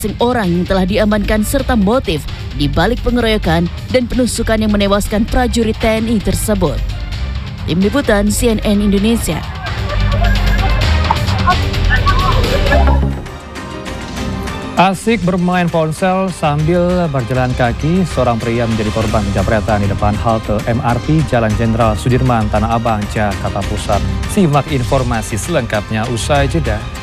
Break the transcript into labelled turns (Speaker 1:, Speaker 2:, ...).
Speaker 1: orang yang telah diamankan serta motif di balik pengeroyokan dan penusukan yang menewaskan prajurit TNI tersebut. Tim Liputan CNN Indonesia.
Speaker 2: Asik bermain ponsel sambil berjalan kaki, seorang pria menjadi korban penjamretan di depan halte MRT Jalan Jenderal Sudirman, Tanah Abang, Jakarta Pusat. Simak informasi selengkapnya usai jeda.